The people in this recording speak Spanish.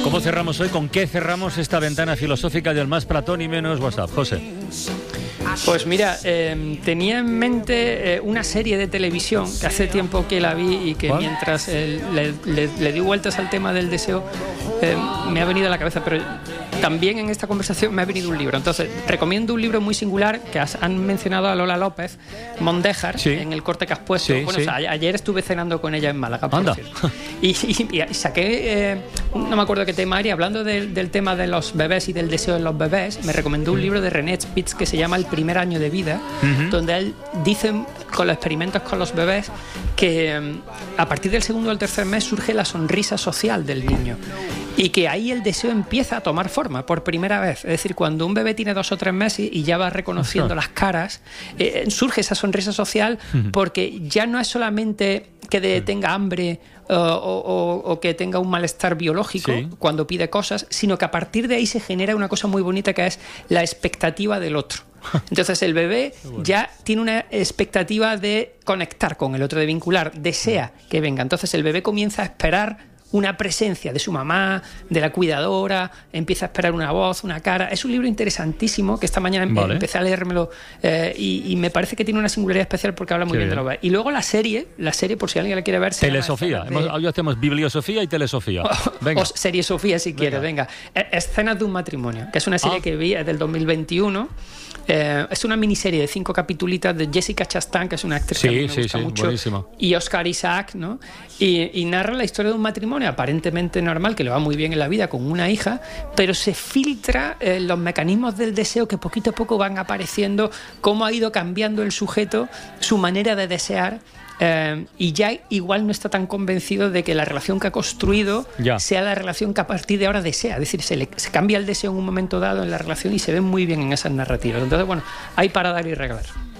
¿Cómo cerramos hoy? ¿Con qué cerramos esta ventana filosófica del más Platón y menos WhatsApp? José. Pues mira, tenía en mente una serie de televisión que hace tiempo que la vi y que mientras le di vueltas al tema del deseo me ha venido a la cabeza, pero también en esta conversación me ha venido un libro. Entonces, recomiendo un libro muy singular que han mencionado a Lola López, Mondéjar, sí, en el corte que has puesto. Sí, bueno, sí. O sea, ayer estuve cenando con ella en Málaga, por Anda. cierto. Y saqué, no me acuerdo qué tema era, hablando del tema de los bebés y del deseo en los bebés, me recomendó un libro de René Spitz que se llama El primer año de vida, donde él dice, con los experimentos con los bebés, que a partir del segundo o el tercer mes surge la sonrisa social del niño. Y que ahí el deseo empieza a tomar forma por primera vez. Es decir, cuando un bebé tiene 2 o 3 meses y ya va reconociendo las caras, surge esa sonrisa social, porque ya no es solamente que tenga hambre o que tenga un malestar biológico cuando pide cosas, sino que a partir de ahí se genera una cosa muy bonita que es la expectativa del otro. Entonces el bebé ya tiene una expectativa de conectar con el otro, de vincular, desea que venga. Entonces el bebé comienza a esperar una presencia de su mamá, de la cuidadora, empieza a esperar una voz, una cara. Es un libro interesantísimo que esta mañana empecé a leérmelo y me parece que tiene una singularidad especial porque habla muy bien de los bebés. Y luego la serie, por si alguien la quiere ver... Telesofía. Hoy hacemos bibliosofía y telesofía. Venga. O serie Sofía, si quieres, venga. Escenas de un matrimonio, que es una serie que vi, es del 2021. Es una miniserie de 5 capitulitas de Jessica Chastain, que es una actriz que me gusta mucho, buenísima. Y Oscar Isaac, ¿no? Y narra la historia de un matrimonio aparentemente normal, que le va muy bien en la vida, con una hija, pero se filtra los mecanismos del deseo que poquito a poco van apareciendo, cómo ha ido cambiando el sujeto, su manera de desear. Y ya igual no está tan convencido de que la relación que ha construido sea la relación que a partir de ahora desea. Es decir, se cambia el deseo en un momento dado en la relación y se ve muy bien en esas narrativas. Entonces, bueno, hay para dar y regalar.